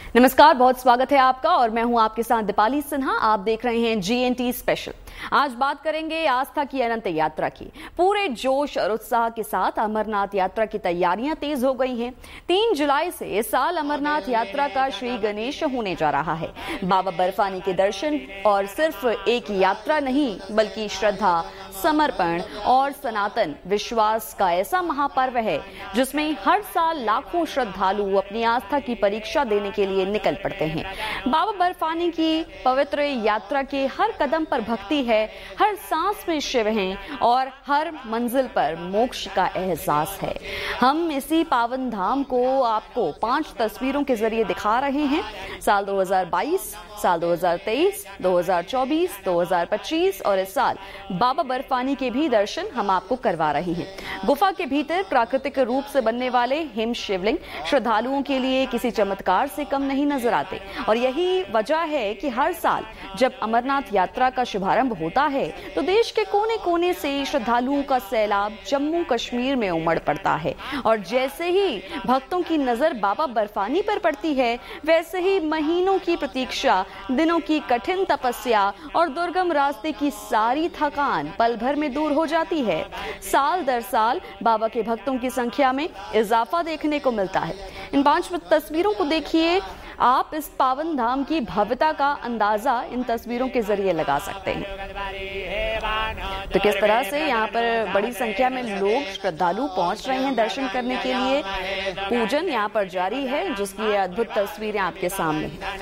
नमस्कार, बहुत स्वागत है आपका और मैं हूं आपके साथ दीपाली सिन्हा। आप देख रहे हैं GNT स्पेशल। आज बात करेंगे आस्था की अनंत यात्रा की। पूरे जोश और उत्साह के साथ अमरनाथ यात्रा की तैयारियां तेज हो गई हैं। 3 जुलाई से इस साल अमरनाथ यात्रा का श्री गणेश होने जा रहा है। बाबा बर्फानी के दर्शन और सिर्फ एक यात्रा नहीं बल्कि श्रद्धा, समर्पण और सनातन विश्वास का ऐसा महापर्व है जिसमें हर साल लाखों श्रद्धालु अपनी आस्था की परीक्षा देने के लिए निकल पड़ते हैं। बाबा बर्फानी की पवित्र यात्रा के हर कदम पर भक्ति है, हर सांस में शिव हैं और हर मंजिल पर मोक्ष का एहसास है। हम इसी पावन धाम को आपको 5 तस्वीरों के जरिए दिखा रहे हैं। साल 2022, साल 2023, 2024, 2025 और इस साल बाबा बर्फानी के भी दर्शन हम आपको करवा रहे हैं। गुफा के भीतर प्राकृतिक रूप से बनने वाले हिम शिवलिंग श्रद्धालुओं के लिए किसी चमत्कार से कम नहीं नजर आते और यही वजह है कि हर साल जब अमरनाथ यात्रा का शुभारंभ होता है तो देश के कोने कोने से श्रद्धालुओं का सैलाब जम्मू कश्मीर में उमड़ पड़ता है और जैसे ही भक्तों की नजर बाबा बर्फानी पर पड़ती है वैसे ही महीनों की प्रतीक्षा, दिनों की कठिन तपस्या और दुर्गम रास्ते की सारी थकान पल भर में दूर हो जाती है। साल दर साल बाबा के भक्तों की संख्या में इजाफा देखने को मिलता है। इन 5 तस्वीरों को देखिए, आप इस पावन धाम की भव्यता का अंदाजा इन तस्वीरों के जरिए लगा सकते हैं। तो किस तरह से यहाँ पर बड़ी संख्या में लोग श्रद्धालु पहुंच रहे हैं दर्शन करने के लिए। पूजन यहाँ पर जारी है जिसकी अद्भुत तस्वीरें आपके सामने हैं।